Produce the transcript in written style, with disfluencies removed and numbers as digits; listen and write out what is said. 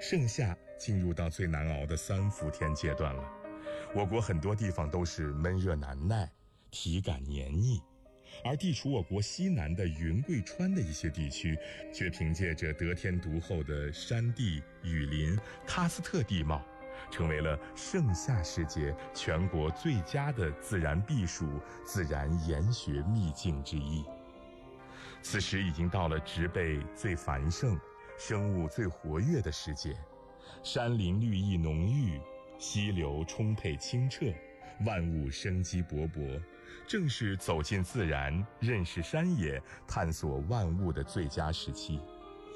盛夏进入到最难熬的3伏天阶段了，我国很多地方都是闷热难耐，体感黏腻，而地处我国西南的云贵川的一些地区，却凭借着得天独厚的山地、雨林、喀斯特地貌，成为了盛夏时节全国最佳的自然避暑、自然研学秘境之一。此时已经到了植被最繁盛、生物最活跃的时节，山林绿意浓郁，溪流充沛清澈，万物生机勃勃，正是走进自然、认识山野、探索万物的最佳时期。